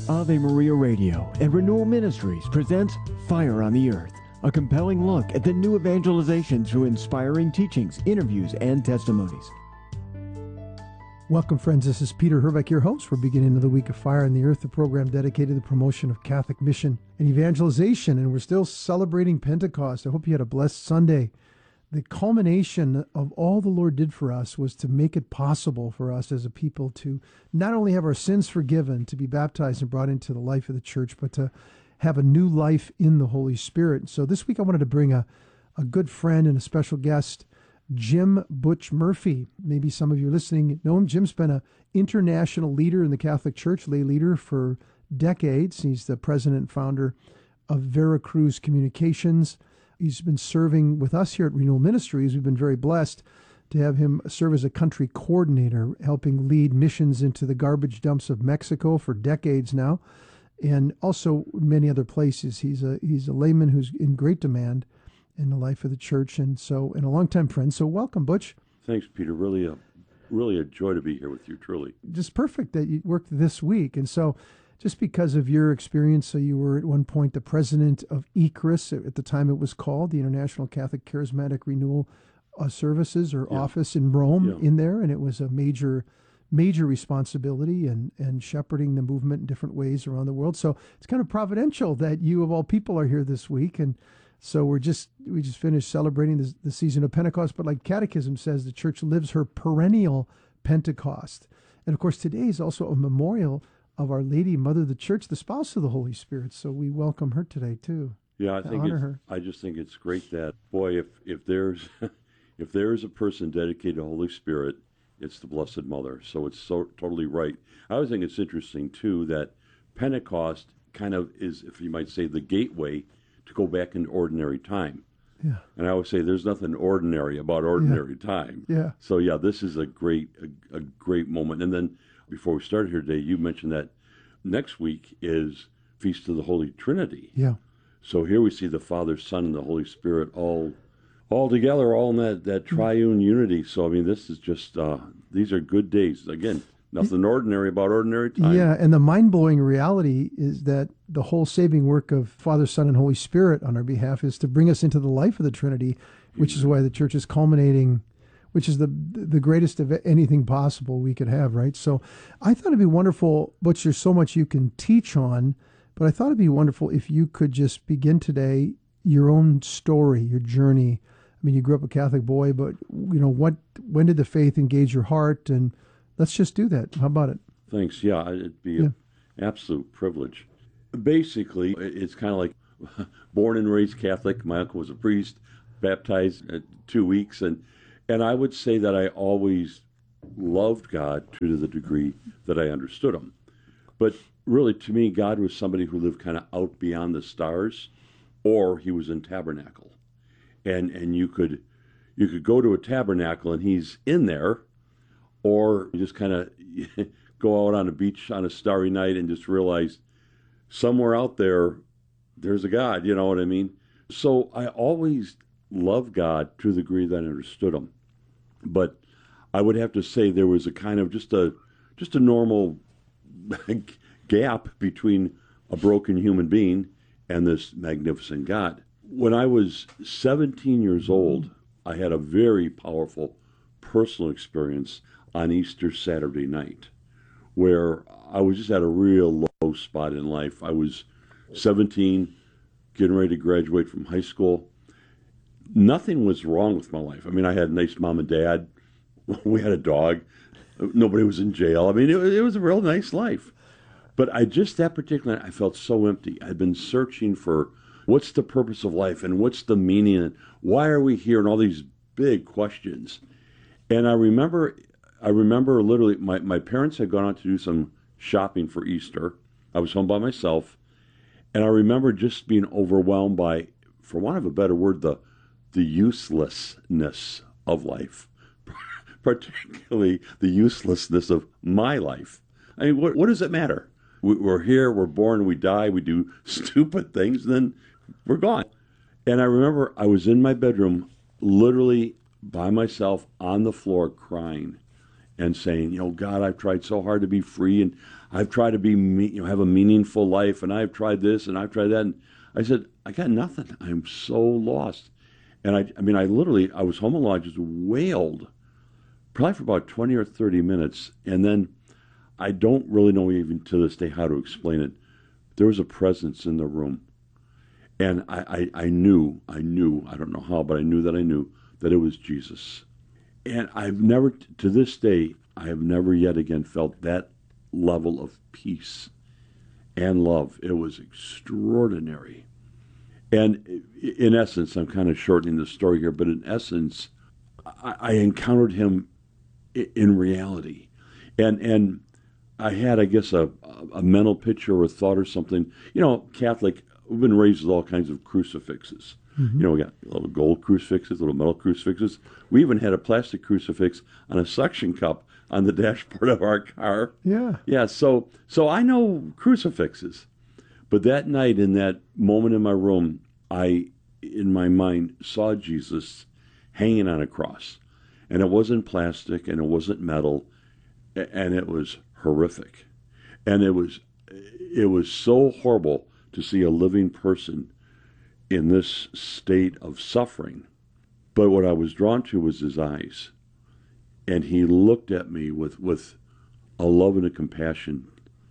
Ave Maria Radio and Renewal Ministries presents Fire on the Earth, a compelling look at the new evangelization through inspiring teachings, interviews, and testimonies. Welcome, friends. This is Peter Herbeck, your host. We're beginning the week of Fire on the Earth, the program dedicated to the promotion of Catholic mission and evangelization, and we're still celebrating Pentecost. I hope you had a blessed Sunday. The culmination of all the Lord did for us was to make it possible for us as a people to not only have our sins forgiven, to be baptized and brought into the life of the church, but to have a new life in the Holy Spirit. So this week I wanted to bring a good friend and a special guest, Jim Butch Murphy. Maybe some of you listening know him. Jim's been an international leader in the Catholic Church, lay leader for decades. He's the president and founder of Veracruz Communications. He's been serving with us here at Renewal Ministries. We've been very blessed to have him serve as a country coordinator, helping lead missions into the garbage dumps of Mexico for decades now, and also many other places. He's a layman who's in great demand in the life of the church, and a longtime friend. So welcome, Butch. Thanks, Peter. Really a joy to be here with you, truly. Just perfect that you worked this week. And so just because of your experience, so you were at one point the president of ICRIS, at the time it was called, the International Catholic Charismatic Renewal Services or Office in Rome in there, and it was a major responsibility and shepherding the movement in different ways around the world. So it's kind of providential that you, of all people, are here this week. And so we just finished celebrating the season of Pentecost, but like Catechism says, the church lives her perennial Pentecost. And of course, today is also a memorial of Our Lady, Mother of the Church, the spouse of the Holy Spirit. So we welcome her today too. Yeah, I just think it's great that, boy, if there's if there is a person dedicated to the Holy Spirit, it's the Blessed Mother. So it's so totally right. I always think it's interesting too that Pentecost kind of is, if you might say, the gateway to go back into ordinary time. Yeah. And I always say there's nothing ordinary about ordinary time. Yeah. So this is a great moment. And then before we started here today, you mentioned that next week is Feast of the Holy Trinity. Yeah. So here we see the Father, Son, and the Holy Spirit all together, all in that triune unity. So I mean, this is just these are good days. Again, nothing ordinary about ordinary time. Yeah, and the mind-blowing reality is that the whole saving work of Father, Son, and Holy Spirit on our behalf is to bring us into the life of the Trinity, which is why the church is culminating, which is the greatest of anything possible we could have, right? So I thought it'd be wonderful, Butch, there's so much you can teach on, but I thought it'd be wonderful if you could just begin today your own story, your journey. I mean, you grew up a Catholic boy, but when did the faith engage your heart? And let's just do that. How about it? Thanks. Yeah, it'd be an absolute privilege. Basically, it's kind of like born and raised Catholic. My uncle was a priest, baptized at 2 weeks, and I would say that I always loved God to the degree that I understood him. But really, to me, God was somebody who lived kind of out beyond the stars, or he was in tabernacle. And you could go to a tabernacle and he's in there, or you just kind of go out on a beach on a starry night and just realize somewhere out there's a God, you know what I mean? So I always loved God to the degree that I understood him. But I would have to say there was a kind of just a normal gap between a broken human being and this magnificent God. When I was 17 years old, I had a very powerful personal experience on Easter Saturday night, where I was just at a real low spot in life. I was 17, getting ready to graduate from high school. Nothing was wrong with my life. I mean, I had a nice mom and dad. We had a dog. Nobody was in jail. I mean, it was a real nice life. But that particular night, I felt so empty. I'd been searching for what's the purpose of life and what's the meaning and why are we here and all these big questions. And I remember literally my parents had gone out to do some shopping for Easter. I was home by myself. And I remember just being overwhelmed by, for want of a better word, the uselessness of life, particularly the uselessness of my life. I mean, what does it matter? We're here, we're born, we die, we do stupid things, and then we're gone. And I remember I was in my bedroom, literally by myself on the floor crying and saying, God, I've tried so hard to be free, and I've tried to be, have a meaningful life, and I've tried this and I've tried that. And I said, I got nothing. I'm so lost. And I literally, I was home alone. I just wailed, probably for about 20 or 30 minutes. And then I don't really know even to this day how to explain it. There was a presence in the room. And I knew, I don't know how, but I knew that it was Jesus. And I've never, to this day, I have never yet again felt that level of peace and love. It was extraordinary. And in essence, I'm kind of shortening the story here, but in essence, I encountered him in reality. And I had, I guess, a mental picture or a thought or something. Catholic, we've been raised with all kinds of crucifixes. Mm-hmm. We got little gold crucifixes, little metal crucifixes. We even had a plastic crucifix on a suction cup on the dashboard of our car. Yeah. Yeah, so I know crucifixes. But that night, in that moment in my room, I, in my mind, saw Jesus hanging on a cross. And it wasn't plastic, and it wasn't metal, and it was horrific. And it was so horrible to see a living person in this state of suffering. But what I was drawn to was his eyes. And he looked at me with a love and a compassion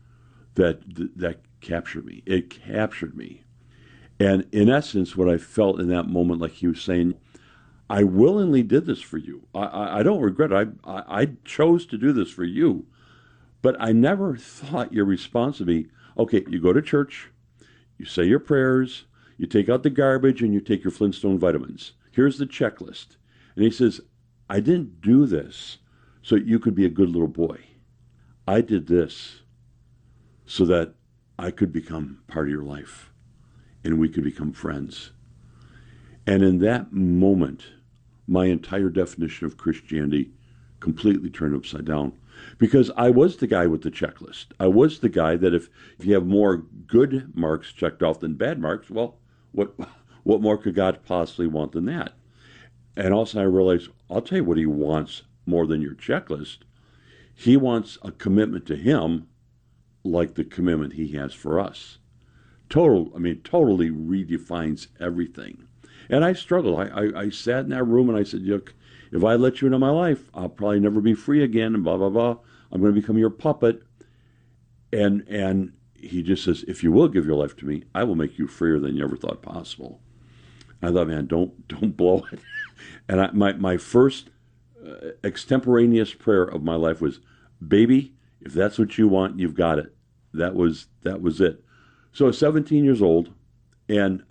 that captured me. It captured me. And in essence, what I felt in that moment, like he was saying, I willingly did this for you. I don't regret it. I chose to do this for you. But I never thought your response would be, okay, you go to church, you say your prayers, you take out the garbage, and you take your Flintstone vitamins. Here's the checklist. And he says, I didn't do this so you could be a good little boy. I did this so that I could become part of your life and we could become friends. And in that moment, my entire definition of Christianity completely turned upside down. Because I was the guy with the checklist. I was the guy that if you have more good marks checked off than bad marks, well, what more could God possibly want than that? And also I realized, I'll tell you what he wants more than your checklist. He wants a commitment to him like the commitment he has for us. Totally redefines everything. And I struggled. I sat in that room and I said, look, if I let you into my life, I'll probably never be free again, and blah, blah, blah. I'm going to become your puppet. And he just says, if you will give your life to me, I will make you freer than you ever thought possible. I thought, man, don't blow it. And my first extemporaneous prayer of my life was, baby, if that's what you want, you've got it. That was it. So I was 17 years old, and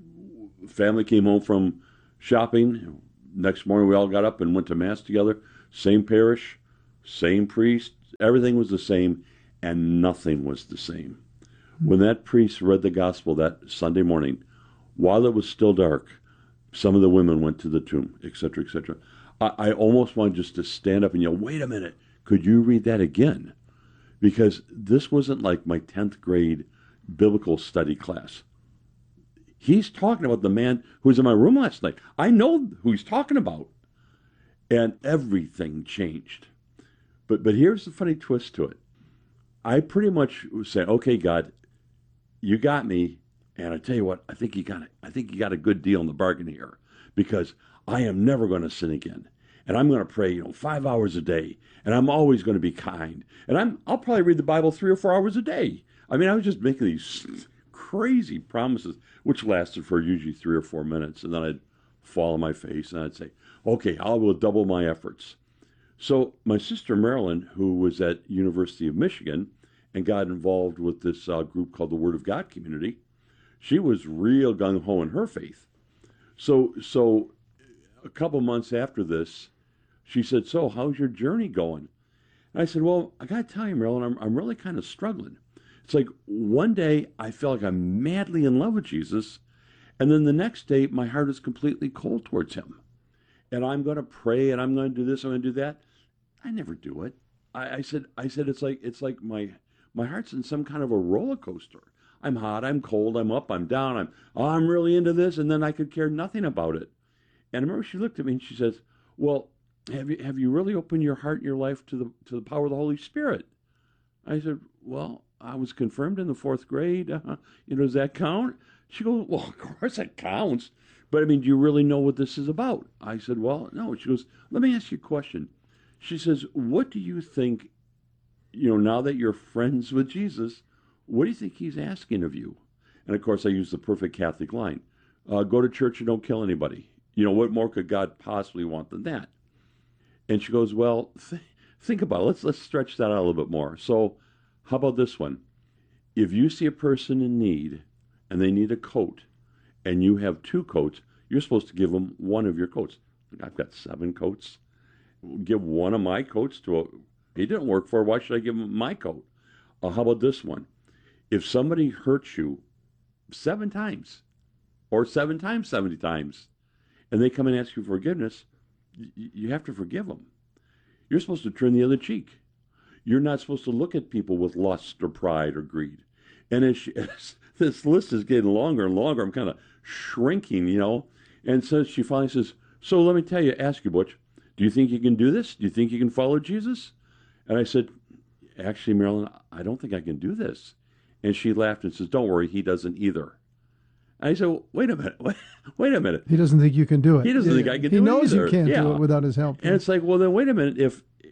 family came home from shopping. Next morning, we all got up and went to Mass together. Same parish, same priest. Everything was the same, and nothing was the same. When that priest read the gospel that Sunday morning, while it was still dark, some of the women went to the tomb, etc., etc. I almost wanted just to stand up and yell, wait a minute, could you read that again? Because this wasn't like my 10th grade biblical study class. He's talking about the man who was in my room last night. I know who he's talking about. And everything changed. But here's the funny twist to it. I pretty much say, okay, God, you got me. And I tell you what, I think you got a good deal in the bargain here, because I am never going to sin again. And I'm going to pray, 5 hours a day. And I'm always going to be kind. And I'll probably read the Bible 3 or 4 hours a day. I was just making these crazy promises, which lasted for usually 3 or 4 minutes. And then I'd fall on my face and I'd say, okay, I will double my efforts. So my sister Marilyn, who was at University of Michigan and got involved with this group called the Word of God Community, she was real gung-ho in her faith. So a couple months after this, she said, so how's your journey going? And I said, well, I got to tell you, Marilyn, I'm really kind of struggling. It's like one day I feel like I'm madly in love with Jesus, and then the next day my heart is completely cold towards him. And I'm going to pray, and I'm going to do this, I'm going to do that. I never do it. I said it's like my heart's in some kind of a roller coaster. I'm hot, I'm cold, I'm up, I'm down, I'm really into this, and then I could care nothing about it. And I remember she looked at me and she says, well, have you really opened your heart and your life to the power of the Holy Spirit? I said, well, I was confirmed in the fourth grade. Does that count? She goes, well, of course it counts. But I mean, do you really know what this is about? I said, well, no. She goes, let me ask you a question. She says, what do you think, now that you're friends with Jesus, what do you think he's asking of you? And of course, I use the perfect Catholic line. Go to church and don't kill anybody. What more could God possibly want than that? And she goes, well, think about it. Let's stretch that out a little bit more. So how about this one? If you see a person in need and they need a coat and you have 2 coats, you're supposed to give them one of your coats. I've got 7 coats. Give one of my coats he didn't work for. Why should I give him my coat? How about this one? If somebody hurts you 7 times or 7 times 70 times and they come and ask you forgiveness, you have to forgive them. You're supposed to turn the other cheek. You're not supposed to look at people with lust or pride or greed. And as this list is getting longer and longer, I'm kind of shrinking, And so she finally says, so let me ask you, Butch, do you think you can do this? Do you think you can follow Jesus? And I said, actually, Marilyn, I don't think I can do this. And she laughed and says, don't worry, he doesn't either. And I said, well, wait a minute. He doesn't think you can do it. He doesn't think I can do it. He knows either. You can't do it without his help. And it's like, well, then wait a minute.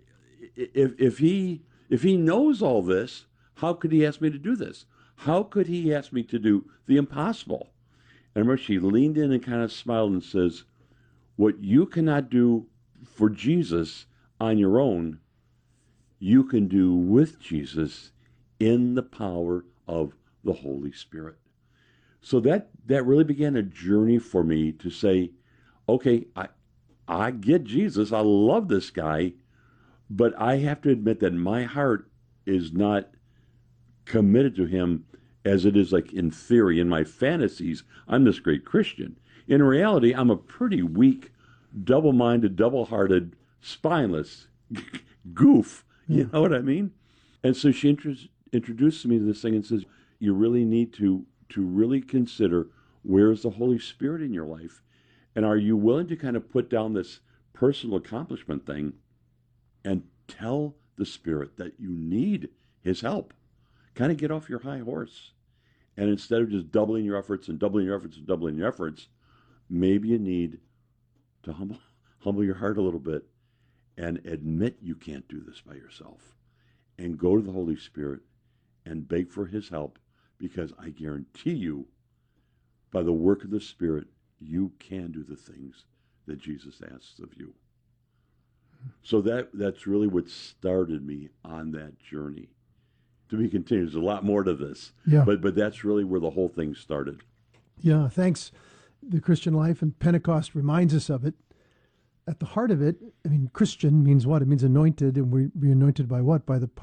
If he knows all this, how could he ask me to do this? How could he ask me to do the impossible? And I remember she leaned in and kind of smiled and says, what you cannot do for Jesus on your own, you can do with Jesus in the power of the Holy Spirit. So that really began a journey for me to say, okay, I get Jesus. I love this guy, but I have to admit that my heart is not committed to him as it is like in theory. In my fantasies, I'm this great Christian. In reality, I'm a pretty weak, double-minded, double-hearted, spineless goof. You know what I mean? And so she introduced me to this thing and says, you really need to really consider, where's the Holy Spirit in your life? And are you willing to kind of put down this personal accomplishment thing and tell the Spirit that you need his help? Kind of get off your high horse. And instead of just doubling your efforts and doubling your efforts and doubling your efforts, maybe you need to humble your heart a little bit and admit you can't do this by yourself. And go to the Holy Spirit and beg for his help, because I guarantee you, by the work of the Spirit, you can do the things that Jesus asks of you. So that's really what started me on that journey. To be continued. There's a lot more to this. Yeah. But that's really where the whole thing started. Yeah, thanks. The Christian life and Pentecost reminds us of it. At the heart of it, Christian means what? It means anointed, and we anointed by what? By the